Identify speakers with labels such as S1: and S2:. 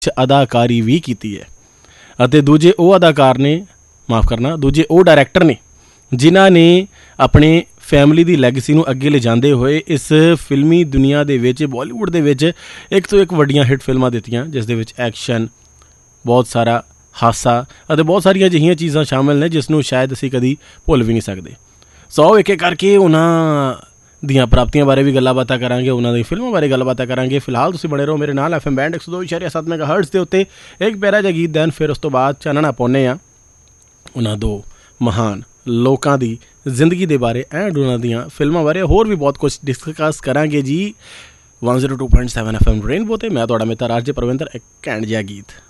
S1: ਵਿੱਚ ਅਦਾਕਾਰੀ ਵੀ ਕੀਤੀ ਹੈ ਅਤੇ ਦੂਜੇ ਉਹ ਅਦਾਕਾਰ ਨੇ ਦੂਜੇ ਉਹ ਡਾਇਰੈਕਟਰ ਨੇ ਜਿਨ੍ਹਾਂ ਨੇ ਆਪਣੇ ਫੈਮਿਲੀ ਦੀ ਲੈਗੇਸੀ ਨੂੰ ਅੱਗੇ ਲਿਜਾਂਦੇ ਹੋਏ ਇਸ ਫਿਲਮੀ ਦੁਨੀਆ ਦੇ ਵਿੱਚ ਬਾਲੀਵੁੱਡ ਦੇ ਵਿੱਚ ਇੱਕ ਤੋਂ ਇੱਕ ਵੱਡੀਆਂ ਹਿੱਟ ਫਿਲਮਾਂ ਦਿੱਤੀਆਂ, ਜਿਸ ਦੇ ਵਿੱਚ ਐਕਸ਼ਨ, ਬਹੁਤ ਸਾਰਾ ਹਾਸਾ ਅਤੇ ਬਹੁਤ ਸਾਰੀਆਂ ਅਜਿਹੀਆਂ ਚੀਜ਼ਾਂ ਸ਼ਾਮਿਲ ਨੇ ਜਿਸ ਨੂੰ ਸ਼ਾਇਦ ਅਸੀਂ ਕਦੀ ਭੁੱਲ ਵੀ ਨਹੀਂ ਸਕਦੇ। ਸੋ ਇੱਕ ਇੱਕ ਕਰਕੇ ਉਹਨਾਂ ਦੀਆਂ ਪ੍ਰਾਪਤੀਆਂ ਬਾਰੇ ਵੀ ਗੱਲਾਂ ਬਾਤਾਂ ਕਰਾਂਗੇ, ਉਹਨਾਂ ਦੀ ਫਿਲਮਾਂ ਬਾਰੇ ਗੱਲਬਾਤਾਂ ਕਰਾਂਗੇ। ਫਿਲਹਾਲ ਤੁਸੀਂ ਬਣੇ ਰਹੋ ਮੇਰੇ ਨਾਲ FM ਬੈਂਡ 102.7 ਮੈਗਾਹਰਟਜ਼ ਦੇ ਉੱਤੇ। ਇੱਕ ਪਿਆਰਾ ਜਿਹਾ ਗੀਤ ਦੈਨ ਫਿਰ ਉਸ ਤੋਂ ਬਾਅਦ ਚਾਨਣਾ ਪਾਉਂਦੇ ਹਾਂ ਉਹਨਾਂ ਦੋ ਮਹਾਨ ਲੋਕਾਂ ਦੀ ਜ਼ਿੰਦਗੀ ਦੇ ਬਾਰੇ ਐਂਡ ਉਹਨਾਂ ਦੀਆਂ ਫਿਲਮਾਂ ਬਾਰੇ, ਹੋਰ ਵੀ ਬਹੁਤ ਕੁਛ ਡਿਸਕਸ ਕਰਾਂਗੇ ਜੀ 102.7 FM ਰੇਨਬੋ 'ਤੇ। ਮੈਂ ਤੁਹਾਡਾ ਮਿੱਤਰ ਆਰਜੇ ਪਰਵਿੰਦਰ। ਇੱਕ ਘੈਂਟ ਜਿਹਾ ਗੀਤ